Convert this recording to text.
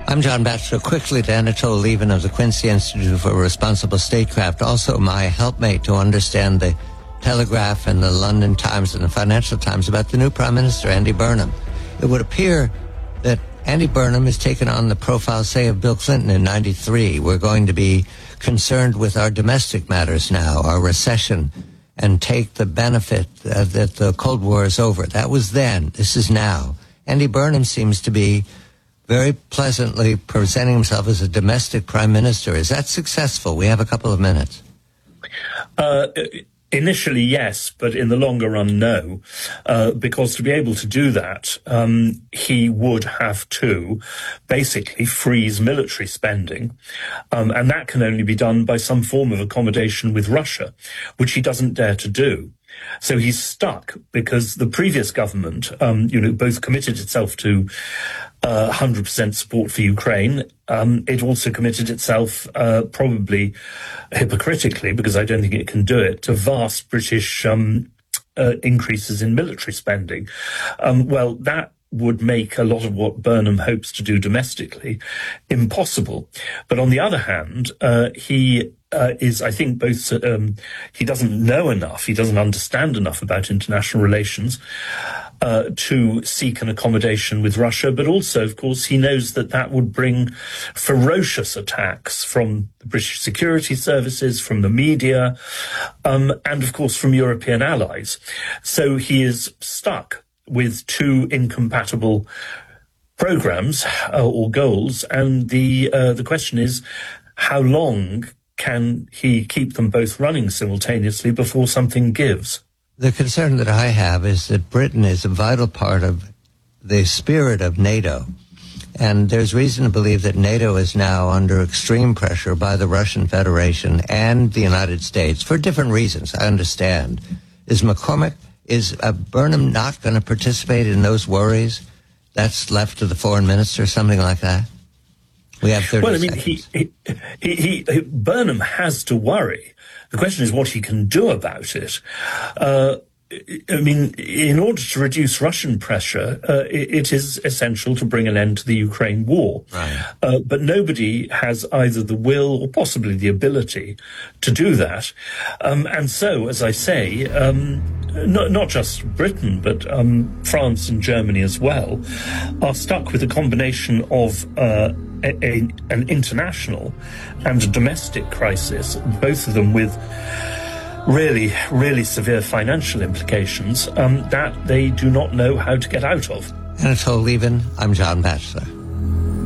I'm John Batchelor. Quickly to Anatole Lieven of the Quincy Institute for Responsible Statecraft, also my helpmate to understand the Telegraph and the London Times and the Financial Times about the new Prime Minister, Andy Burnham. It would appear that Andy Burnham has taken on the profile, say, of Bill Clinton in '93. We're going to be concerned with our domestic matters now, our recession, and take the benefit that the Cold War is over. That was then. This is now. Andy Burnham seems to be very pleasantly presenting himself as a domestic prime minister. Is that successful? We have a couple of minutes. Initially, yes, but in the longer run, no. Because to be able to do that, he would have to basically freeze military spending. And that can only be done by some form of accommodation with Russia, which he doesn't dare to do. So he's stuck because the previous government, both committed itself to 100% support for Ukraine. It also committed itself, probably hypocritically, because I don't think it can do it, to vast British increases in military spending. Well, that would make a lot of what Burnham hopes to do domestically impossible. But on the other hand, he is, I think, both, he doesn't know enough, he doesn't understand enough about international relations to seek an accommodation with Russia, but also, of course, he knows that that would bring ferocious attacks from the British security services, from the media, and, of course, from European allies. So he is stuck with two incompatible programs or goals, and the question is, how long can he keep them both running simultaneously before something gives? The concern that I have is that Britain is a vital part of the spirit of NATO, and there's reason to believe that NATO is now under extreme pressure by the Russian Federation and the United States for different reasons, I understand. Is Burnham not going to participate in those worries? That's left to the foreign minister, something like that? We have 30 seconds. Burnham has to worry. The question is what he can do about it. In order to reduce Russian pressure, it is essential to bring an end to the Ukraine war. Right. But nobody has either the will or possibly the ability to do that. And so, as I say, not just Britain, but France and Germany as well, are stuck with a combination of an international and a domestic crisis, both of them with really, really severe financial implications that they do not know how to get out of. Anatole Lieven, I'm John Batchelor.